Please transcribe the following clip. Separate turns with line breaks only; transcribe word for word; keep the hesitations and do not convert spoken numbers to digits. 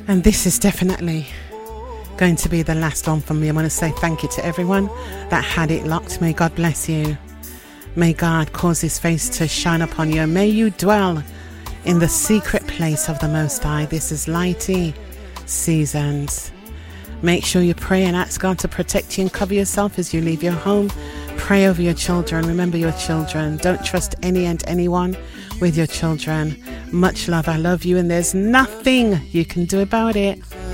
And this is definitely going to be the last one from me. I want to say thank you to everyone that had it locked. May God bless you. May God cause his face to shine upon you. May you dwell in the secret place of the Most High. This is Lighty Seasons. Make sure you pray and ask God to protect you and cover yourself as you leave your home. Pray over your children. Remember your children. Don't trust any and anyone with your children. Much love. I love you, and there's nothing you can do about it.